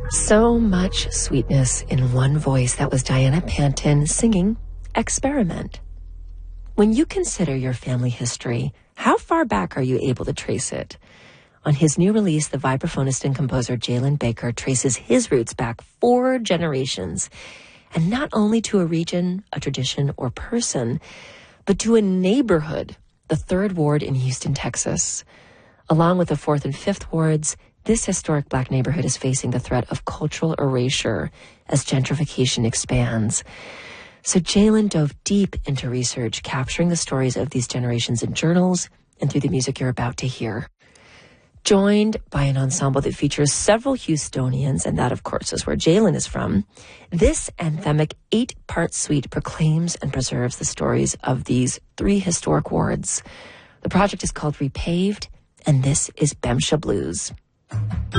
So much sweetness in one voice. That was Diana Panton singing Experiment. When you consider your family history, how far back are you able to trace it? On his new release, the vibraphonist and composer Jalen Baker traces his roots back 4 generations, and not only to a region, a tradition, or person, but to a neighborhood, the 3rd Ward in Houston, Texas. Along with the 4th and 5th Wards, this historic Black neighborhood is facing the threat of cultural erasure as gentrification expands. So Jalen dove deep into research, capturing the stories of these generations in journals and through the music you're about to hear. Joined by an ensemble that features several Houstonians, and that, of course, is where Jalen is from, this anthemic 8-part suite proclaims and preserves the stories of these 3 historic wards. The project is called Repaved, and this is Bemsha Blues.